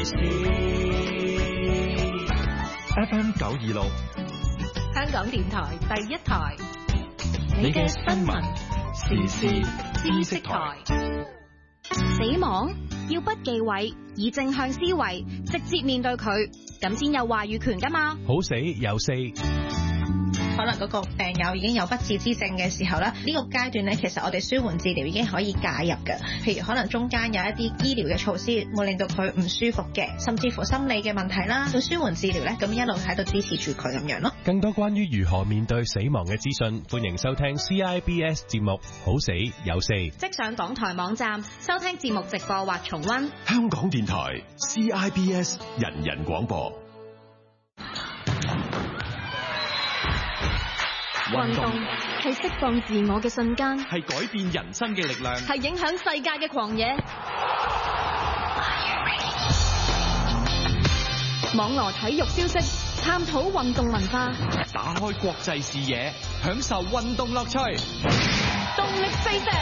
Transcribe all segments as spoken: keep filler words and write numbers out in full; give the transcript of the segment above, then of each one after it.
為事。F M 九二六， 香港電台第一台， 你嘅新聞時事知識台。 死亡要不忌諱，以正向思維，直接面對佢，咁先有話語權㗎嘛。 好死有四。 可能嗰個病友已經有不治之症嘅時候咧，呢個階段咧，其實我哋舒緩治療已經可以介入嘅。譬如可能中間有一啲醫療嘅措施，會令到佢唔舒服嘅，甚至乎心理嘅問題啦。到舒緩治療咧，咁一路喺度支持住佢咁樣咯。 更多關於如何面對死亡嘅資訊，歡迎收聽 C I B S 節目《好死有四》。 即上港台網站收聽節目直播或重溫。 香港電台 C I B S 人人廣播。 運動係釋放自我嘅瞬間， 係改變人生嘅力量， 係影響世界嘅狂野。網羅體育消息，探討運動文化， 打開國際視野，享受運動樂趣。 動力四射。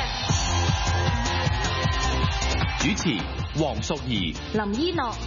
主持黃淑儀、 林依諾。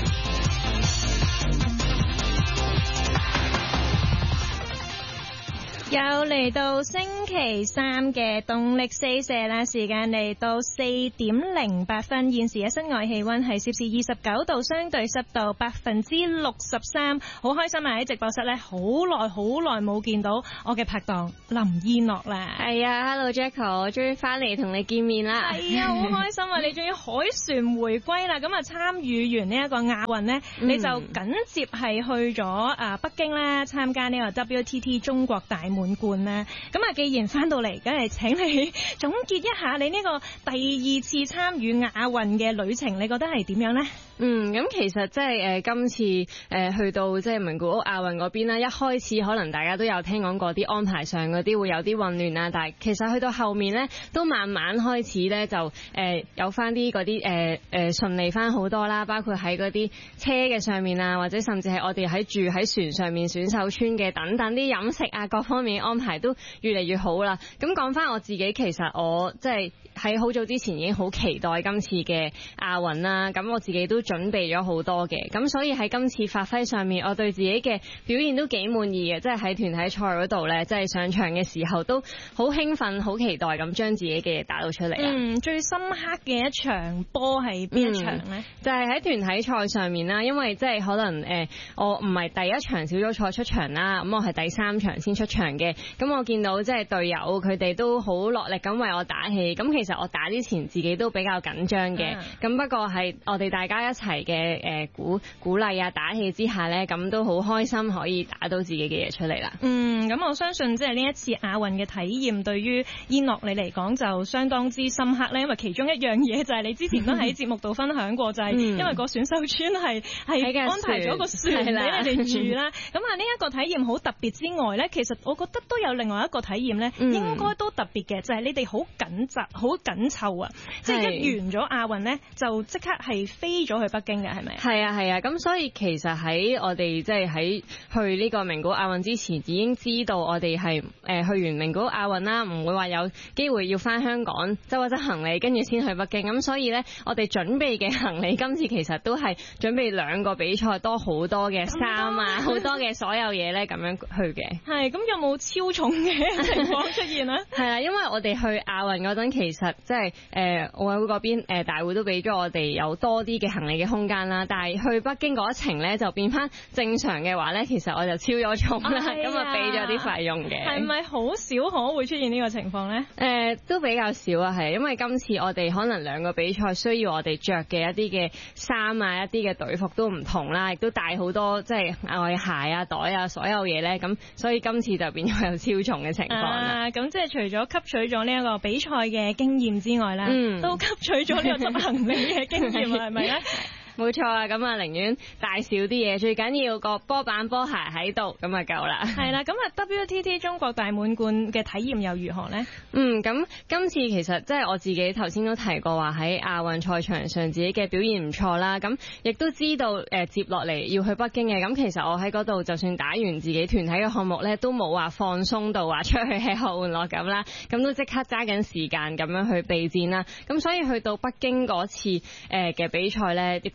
又嚟到星期三嘅動力四射啦，時間嚟到四點零八分，現時嘅室外氣溫係攝氏二十九度，相對濕度百分之六十三，好開心啊！喺直播室咧，好耐好耐冇見到我嘅拍檔林依諾啦。 係啊 ，Hello Jacko， 我終於翻嚟同你見面啦。 係啊，好開心啊！你終於凱旋回歸啦，咁啊參與完呢一個亞運呢，嗯、你就緊接係去咗啊北京咧參加呢個 W T T 中國大滿貫咧，咁啊，既然翻到嚟，梗係請你總結一下你呢個第二次參與亞運嘅旅程，你覺得係點樣呢？ 嗯，咁其實即係誒今次誒、呃、去到即係名古屋亞運嗰邊啦，一開始可能大家都有聽講過啲安排上嗰啲會有啲混亂啊，但係其實去到後面咧，都慢慢開始咧就誒、呃、有翻啲嗰啲誒誒順利翻好多啦，包括喺嗰啲車嘅上面啊，或者甚至係我哋喺住喺船上面選手村嘅等等啲飲食啊各方面安排都越嚟越好啦。咁講翻我自己，其實我即係喺好早之前已經好期待今次嘅亞運啦。咁我自己都準備咗好多嘅，咁所以喺今次發揮上面，我對自己嘅表現都幾滿意嘅。即係喺團體賽嗰度呢，即係上場嘅時候都好興奮、好期待咁將自己嘅嘢打到出嚟。 嗯，最深刻嘅一場波係邊一場呢？ 嗯、就係、是、喺團體賽上面啦，因為即係可能誒、呃，我唔係第一場小組賽出場啦，咁我係第三場先出場嘅。咁我見到即係隊友佢哋都好落力咁為我打氣。咁其實我打之前自己都比較緊張嘅。咁、嗯、不過係我哋大家一齊嘅誒鼓鼓勵啊打氣之下呢，咁都好開心可以打到自己嘅嘢出嚟啦。 嗯，咁我相信即係呢一次亞運嘅體驗對於依諾你嚟講就相當之深刻咧，因為其中一樣嘢就係你之前都喺節目度分享過，就係因為個選手村係係安排咗個船俾你哋住啦。咁啊呢一個體驗好特別之外呢，其實我覺得都有另外一個體驗呢，嗯、應該都特別嘅，就係、是、你哋好緊集好緊湊啊，即係一完咗亞運呢，就即刻係飛咗去北京嘅，係咪？ 係啊係啊，咁所以其實喺我哋即係喺去呢個名古屋亞運之前，已經知道我哋係誒去完名古屋亞運啦，唔會話有機會要翻香港執一執行李，跟住先去北京。咁所以呢，我哋準備嘅行李今次其實都係準備兩個比賽多好多嘅衫啊，好多嘅所有嘢呢咁樣去嘅。 係，咁有冇超重嘅情況出現啊？ 係啊，因為我哋去亞運嗰陣，其實即係誒奧委會嗰邊誒大會都俾咗我哋有多啲嘅行李嘅空間啦。但係去北京嗰一程呢，就變翻正常嘅話呢，其實我就超咗重啦，咁啊俾咗啲費用嘅。係咪好少可會出現呢個情況呢？誒、呃，都比較少啊，係因為今次我哋可能兩個比賽需要我哋着嘅一啲嘅衫啊，一啲嘅隊服都唔同啦，亦都帶好多即係額外鞋啊、袋啊，所有嘢呢。咁所以今次就變咗有超重嘅情況啦。 咁、啊、即係除咗吸取咗呢一個比賽嘅經驗之外啦，嗯、都吸取咗呢個執行李嘅經驗啊，係咪咧？ 冇錯啊，咁啊寧願帶少啲嘢，最緊要個波板波鞋喺度，咁啊夠啦。 係啦，咁啊 W T T 中國大滿貫嘅體驗又如何呢？ 嗯，咁今次其實即係我自己頭先都提過話喺亞運賽場上自己嘅表現唔錯啦，咁亦都知道誒、呃、接落嚟要去北京嘅，咁其實我喺嗰度就算打完自己團體嘅項目咧，都冇話放鬆到話出去吃喝玩樂咁啦，咁都即刻揸緊時間咁樣去備戰啦。咁所以去到北京嗰次誒嘅比賽咧，亦都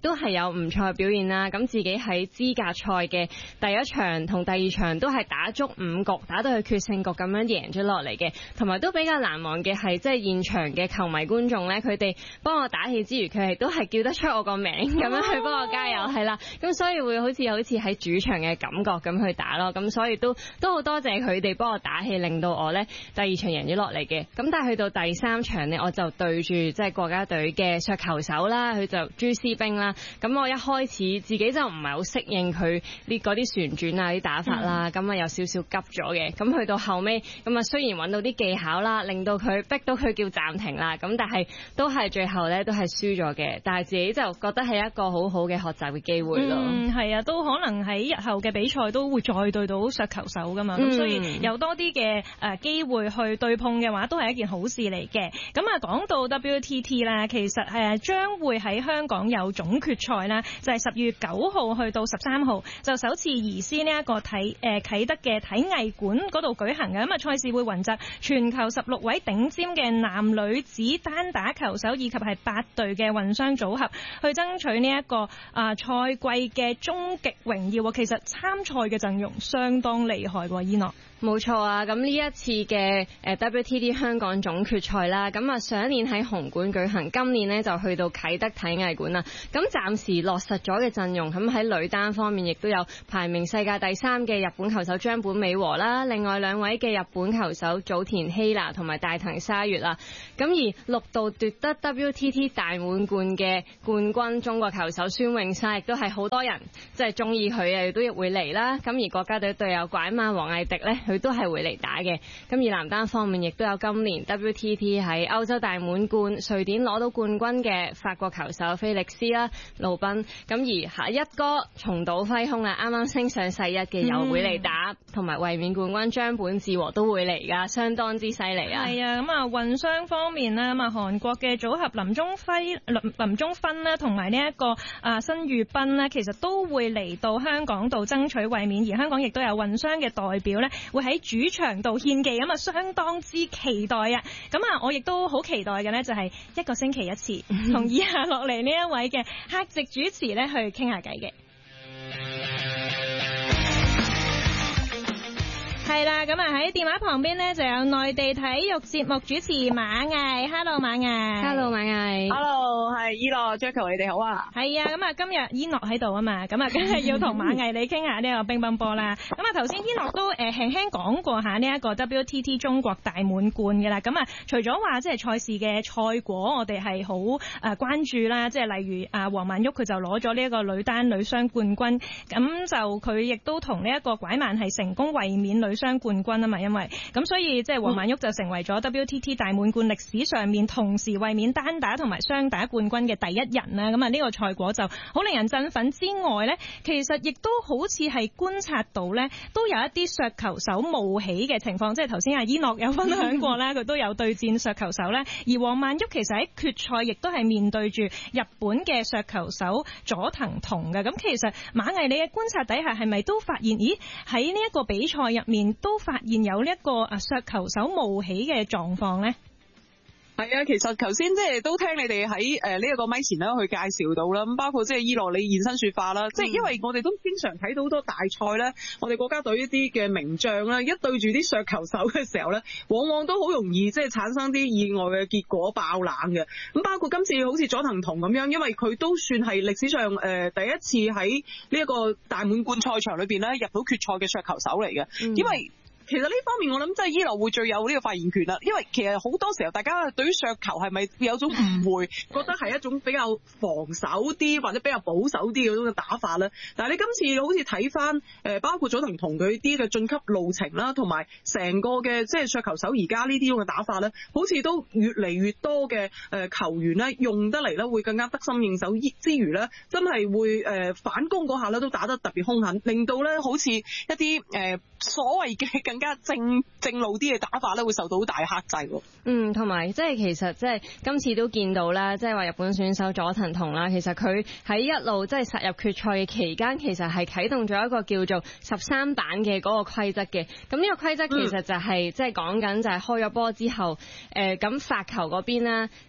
都係有唔錯嘅表現啦。咁自己喺資格賽嘅第一場同第二場都係打足五局，打到去決勝局咁樣贏咗落嚟嘅。同埋都比較難忘嘅係，即係現場嘅球迷觀眾咧，佢哋幫我打氣之餘，佢哋都係叫得出我個名咁樣去幫我加油，係啦。咁所以會好似好似喺主場嘅感覺咁去打咯。咁所以都都好多謝佢哋幫我打氣，令到我咧第二場贏咗落嚟嘅。咁但係去到第三場呢，我就對住即係國家隊嘅削球手啦，佢就朱思冰啦。咁我一開始自己就唔係好適應佢呢嗰啲旋轉啊啲打法啦，咁啊、嗯、有少少急咗嘅。咁去到後尾，咁啊雖然揾到啲技巧啦，令到佢逼到佢叫暫停啦，咁但係都係最後咧都係輸咗嘅。但係自己就覺得係一個好好嘅學習嘅機會咯。 嗯，係啊，都可能喺日後嘅比賽都會再對到削球手噶嘛。咁、嗯、所以有多啲嘅誒機會去對碰嘅話，都係一件好事嚟嘅。咁啊，講到 W T T 啦，其實誒將會喺香港有總決賽啦，就係十月九號去到十三號，就首次移師呢一個體誒啟德嘅體藝館嗰度舉行嘅。咁啊，賽事會雲集全球十六位頂尖嘅男女子單打球手，以及係八隊嘅混雙組合，去爭取呢一個啊賽季嘅終極榮耀。其實參賽嘅陣容相當厲害喎，伊諾。 冇錯啊！咁呢一次嘅誒 W T T 香港總決賽啦，咁啊上一年喺紅館舉行，今年呢就去到啟德體藝館啦。咁暫時落實咗嘅陣容，咁喺女單方面亦都有排名世界第三嘅日本球手張本美和啦，另外兩位嘅日本球手早田希娜同埋大藤沙月啦。咁而六度奪得 W T T 大滿貫嘅冠軍中國球手孫穎莎，亦都係好多人即係中意佢啊，亦都會嚟啦。咁而國家隊隊友拐馬王藝迪呢，佢都係會嚟打嘅。咁而男單方面亦都有今年 W T T 喺歐洲大滿貫瑞典攞到冠軍嘅法國球手菲力斯啦、盧賓。咁而下一哥重蹈揮空啊，啱啱升上世一嘅又會嚟打，同埋衛冕冠軍張本智和都會嚟噶，相當之犀利啊！ 係啊，咁啊混雙方面咧，咁啊韓國嘅組合林中輝、林林中芬啦，同埋呢一個啊申裕斌咧，其實都會嚟到香港度爭取衛冕，而香港亦都有混雙嘅代表咧，會喺主場度獻技，咁啊相當之期待啊！咁啊，我亦都好期待嘅呢，就係一個星期一次，同以下落嚟呢一位嘅客席主持咧去傾下偈嘅。係啦，咁啊喺電話旁邊呢，就有內地體育節目主持馬毅。Hello 馬毅。 Hello 馬毅。 Hello 係伊諾 Jacko 你哋好啊。 係啊，咁啊今日伊諾喺度啊嘛，咁啊梗係要同馬毅你傾下呢個乒乓波啦。咁啊頭先伊諾都誒輕輕講過下呢一個 W T T 中國大滿貫嘅啦。咁啊除咗話即係賽事嘅賽果我哋係好誒關注啦，即係例如啊黃曼玉佢就攞咗呢一個女單女雙冠軍，咁就佢亦都同呢一個拐曼係成功衛冕女雙冠軍啊嘛，因為咁所以即係黃曼玉就成為咗 W T T 大滿貫歷史上面同時衛冕單打同埋雙打冠軍嘅第一人啦。咁啊呢個賽果就好令人振奮之外呢，其實亦都好似係觀察到呢，都有一啲削球手冒起嘅情況，即係頭先阿伊諾有分享過啦，佢都有對戰削球手呢。而黃曼玉其實喺決賽亦都係面對住日本嘅削球手佐藤瞳嘅。咁其實馬毅你嘅觀察底下係咪都發現，咦喺呢一個比賽入面都發現有呢一個啊削球手冒起嘅狀況呢？ 係啊，其實頭先即係都聽你哋喺誒呢一個咪前咧去介紹到啦，咁包括即係伊諾你現身說法啦，即係、嗯、因為我哋都經常睇到好多大賽咧，我哋國家隊一啲嘅名將啦，一對住啲削球手嘅時候咧，往往都好容易即係產生啲意外嘅結果爆冷嘅。咁包括今次好似佐藤瞳咁樣，因為佢都算係歷史上誒、呃、第一次喺呢一個大滿貫賽場裏邊咧入到決賽嘅削球手嚟嘅，嗯、因為其實呢方面我諗真係伊諾會最有呢個發言權啦，因為其實好多時候大家對於削球係咪有種誤會，覺得係一種比較防守啲或者比較保守啲嗰種嘅打法咧。但係你今次好似睇翻誒，包括佐藤瞳佢啲嘅晉級路程啦，同埋成個嘅即係削球手而家呢啲咁嘅打法咧，好似都越嚟越多嘅誒球員咧用得嚟咧，會更加得心應手之餘咧，真係會誒反攻嗰下咧都打得特別兇狠，令到咧好似一啲誒所謂嘅更加正正路啲嘅打法咧，會受到好大克制喎。 嗯，同埋即係其實即係今次都見到啦，即係話日本選手佐藤瞳啦，其實佢喺一路即係殺入決賽嘅期間，其實係啟動咗一個叫做十三板嘅嗰個規則嘅。咁呢個規則其實就係、是嗯、即係講緊就係開咗波之後，誒咁發球嗰邊啦。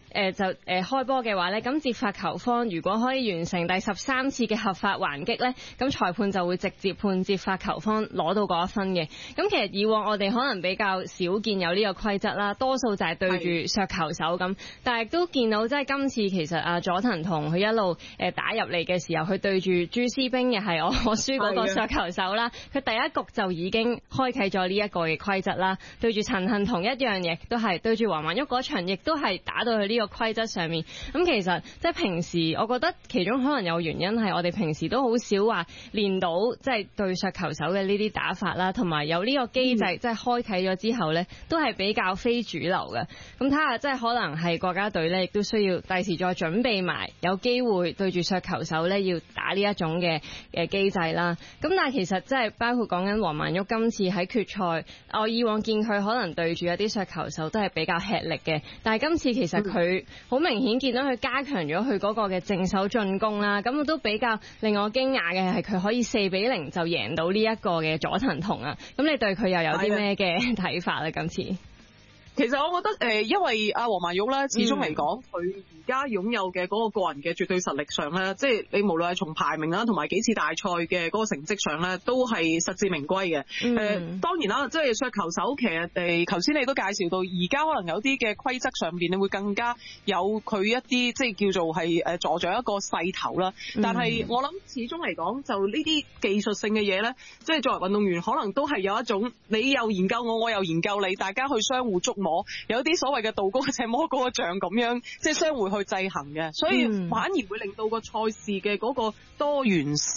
誒就誒開波嘅話咧，咁接發球方如果可以完成第十三次嘅合法還擊咧，咁裁判就會直接判接發球方攞到嗰一分嘅。咁其實以往我哋可能比較少見有呢個規則啦，多數就係對住削球手咁，但係都見到即係今次其實啊佐藤同佢一路誒打入嚟嘅時候，佢對住朱思冰又係我我輸嗰個削球手啦，佢第一局就已經開啟咗呢一個嘅規則啦。對住陳幸同一樣嘢，都係對住黃曼旭嗰場，亦都係打到去呢個規則上面。咁其實即係平時，我覺得其中可能有原因係我哋平時都好少話練到即係對削球手嘅呢啲打法啦，同埋有呢個機制、嗯、即係開啟咗之後呢，都係比較非主流嘅。咁睇下即係可能係國家隊呢，亦都需要第時再準備埋有機會對住削球手呢，要打呢一種嘅嘅機制啦。咁但係其實即係包括講緊黃曼旭今次喺決賽，我以往見佢可能對住一啲削球手都係比較吃力嘅，但係今次其實佢好明顯見到佢加強咗佢嗰個嘅正手進攻啦。咁都比較令我驚訝嘅係佢可以四比零就贏到呢一個嘅佐藤瞳啊。咁你對佢又有啲咩嘅睇法咧？今次？ 其實我覺得誒，因為阿黃曼旭咧，始終嚟講，佢而家擁有嘅嗰個個人嘅絕對實力上咧，即係你無論係從排名啦，同埋幾次大賽嘅嗰個成績上咧，都係實至名歸嘅。誒、嗯呃，當然啦，即係削球手，其實誒，頭先你都介紹到，而家可能有啲嘅規則上邊，你會更加有佢一啲即係叫做係誒助長一個勢頭啦。但係我諗始終嚟講，就呢啲技術性嘅嘢咧，即係作為運動員，可能都係有一種你又研究我，我又研究你，大家去相互捉摸。有啲所謂嘅道高一尺魔高一丈咁樣，即係相互去制衡嘅，所以反而會令到個賽事嘅嗰個多元